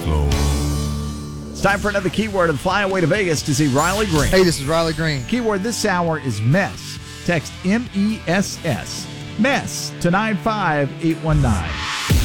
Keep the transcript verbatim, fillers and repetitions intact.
It's time for another keyword and fly away to Vegas to see Riley Green. Hey, this is Riley Green. Keyword this hour is mess. Text M E S S. Mess to nine five eight one nine.